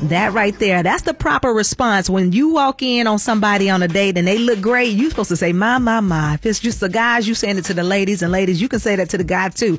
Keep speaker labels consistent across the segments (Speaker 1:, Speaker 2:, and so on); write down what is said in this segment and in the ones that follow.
Speaker 1: That right there, that's the proper response. When you walk in on somebody on a date and they look great, you're supposed to say, my. If it's just the guys, you saying it to the ladies, and ladies, you can say that to the guy too.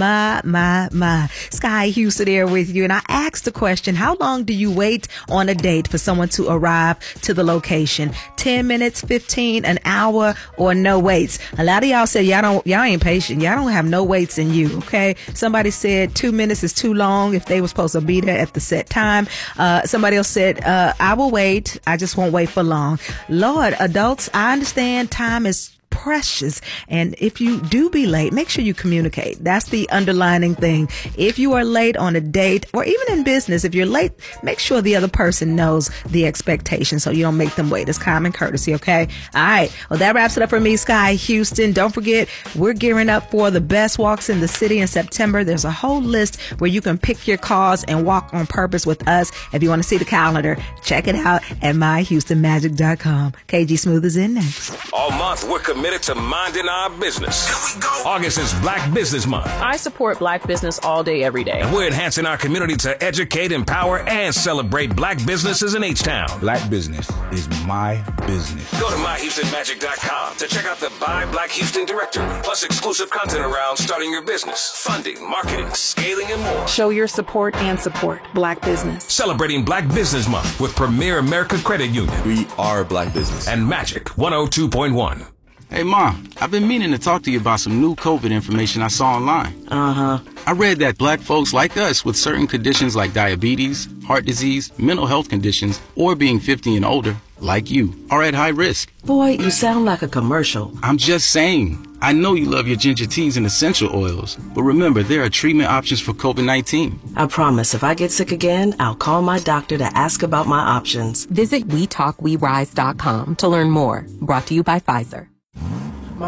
Speaker 1: My. Sky Houston here with you. And I asked the question, how long do you wait on a date for someone to arrive to the location? 10 minutes, 15, an hour, or no waits? A lot of y'all said y'all ain't patient. Y'all don't have no waits in you, okay? Somebody said 2 minutes is too long if they were supposed to be there at the set time. Somebody else said, I will wait. I just won't wait for long. Lord, adults, I understand time is precious, and if you do be late, make sure you communicate. That's the underlining thing. If you are late on a date, or even in business, if you're late, make sure the other person knows the expectation so you don't make them wait. It's common courtesy, okay? All right. Well, that wraps it up for me, Sky Houston. Don't forget, we're gearing up for the best walks in the city in September. There's a whole list where you can pick your cause and walk on purpose with us. If you want to see the calendar, check it out at myhoustonmagic.com. KG Smooth is in next.
Speaker 2: All month, we're committed to minding our business. Here we go. August is Black Business Month.
Speaker 3: I support Black business all day, every day.
Speaker 2: And we're enhancing our community to educate, empower, and celebrate Black businesses in H-Town.
Speaker 4: Black business is my business.
Speaker 2: Go to myhoustonmagic.com to check out the Buy Black Houston directory, plus exclusive content around starting your business, funding, marketing, scaling, and more.
Speaker 3: Show your support and support Black business.
Speaker 2: Celebrating Black Business Month with Premier America Credit Union.
Speaker 5: We are Black business.
Speaker 2: And Magic 102.1.
Speaker 6: Hey, Mom, I've been meaning to talk to you about some new COVID information I saw online. I read that Black folks like us with certain conditions like diabetes, heart disease, mental health conditions, or being 50 and older, like you, are at high risk.
Speaker 7: Boy, you sound like a commercial.
Speaker 6: I'm just saying. I know you love your ginger teas and essential oils, but remember, there are treatment options for COVID-19.
Speaker 7: I promise if I get sick again, I'll call my doctor to ask about my options.
Speaker 8: Visit WeTalkWeRise.com to learn more. Brought to you by Pfizer.